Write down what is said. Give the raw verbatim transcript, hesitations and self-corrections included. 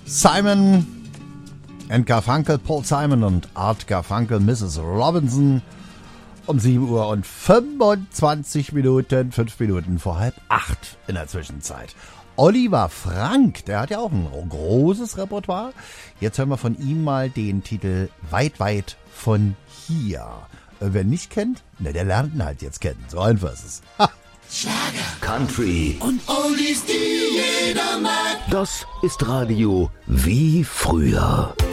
Simon and Garfunkel, Paul Simon und Art Garfunkel, Missus Robinson. Um sieben Uhr und fünfundzwanzig Minuten, fünf Minuten vor halb acht in der Zwischenzeit. Oliver Frank, der hat ja auch ein großes Repertoire. Jetzt hören wir von ihm mal den Titel Weit, weit von hier. Wer nicht kennt, ne, der lernt ihn halt jetzt kennen. So einfach ist es. Ha. Schlager, Country und Oldies, die jeder mag. Das ist Radio wie früher.